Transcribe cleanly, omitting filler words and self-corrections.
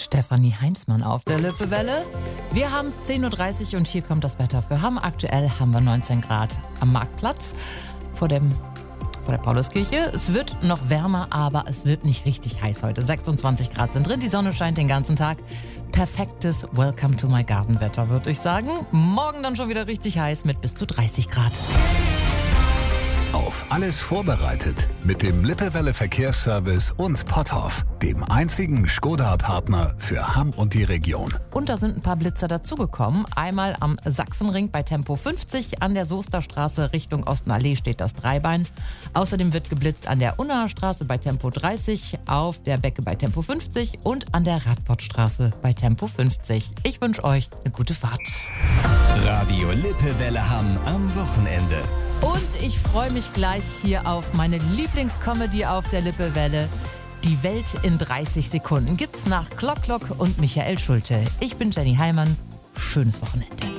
Stefanie Heinzmann auf der Lippewelle. Wir haben es 10.30 Uhr und hier kommt das Wetter für Hamm. Aktuell haben wir 19 Grad am Marktplatz vor der Pauluskirche. Es wird noch wärmer, aber es wird nicht richtig heiß heute. 26 Grad sind drin, die Sonne scheint den ganzen Tag. Perfektes Welcome to my Garden Wetter, würde ich sagen. Morgen dann schon wieder richtig heiß mit bis zu 30 Grad. Auf alles vorbereitet mit dem Lippewelle Verkehrsservice und Potthoff, dem einzigen Skoda-Partner für Hamm und die Region. Und da sind ein paar Blitzer dazugekommen. Einmal am Sachsenring bei Tempo 50, an der Soesterstraße Richtung Ostenallee steht das Dreibein. Außerdem wird geblitzt an der Unnaer Straße bei Tempo 30, auf der Becke bei Tempo 50 und an der Radbottstraße bei Tempo 50. Ich wünsche euch eine gute Fahrt. Radio Lippewelle Hamm am Wochenende. Und ich freue mich gleich hier auf meine Lieblingscomedy auf der Lippewelle. Die Welt in 30 Sekunden gibt's nach Klock und Michael Schulte. Ich bin Jenny Heimann. Schönes Wochenende.